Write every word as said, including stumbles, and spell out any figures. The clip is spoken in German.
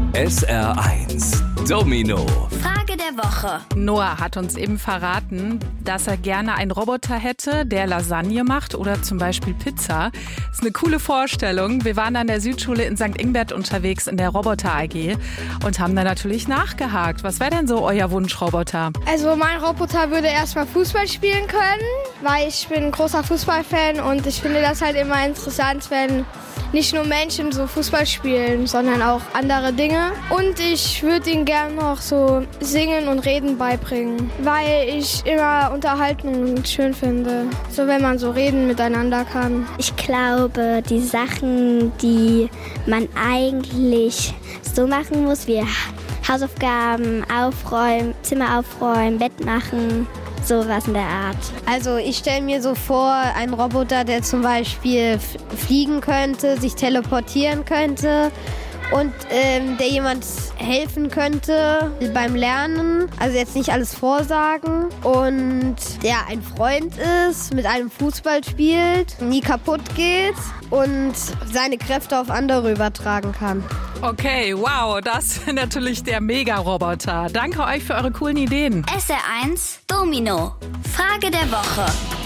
S R eins Domino. Frage der Woche. Noah hat uns eben verraten, dass er gerne einen Roboter hätte, der Lasagne macht oder zum Beispiel Pizza. Das ist eine coole Vorstellung. Wir waren an der Südschule in Sankt Ingbert unterwegs in der Roboter-A G und haben da natürlich nachgehakt. Was wäre denn so euer Wunschroboter? Also mein Roboter würde erstmal Fußball spielen können, weil ich bin ein großer Fußballfan und ich finde das halt immer interessant, wenn nicht nur Menschen so Fußball spielen, sondern auch andere Dinge. Und ich würde ihn gerne noch so Singen und Reden beibringen, weil ich immer Unterhaltung schön finde. So wenn man so reden miteinander kann. Ich glaube, die Sachen, die man eigentlich so machen muss, wie Hausaufgaben, aufräumen, Zimmer aufräumen, Bett machen, sowas in der Art. Also ich stelle mir so vor, einen Roboter, der zum Beispiel f- fliegen könnte, sich teleportieren könnte und ähm, der jemand helfen könnte beim Lernen. Also jetzt nicht alles vorsagen. Und der ein Freund ist, mit einem Fußball spielt, nie kaputt geht und seine Kräfte auf andere übertragen kann. Okay, wow, das ist natürlich der Mega-Roboter. Danke euch für eure coolen Ideen. S R eins Domino. Frage der Woche.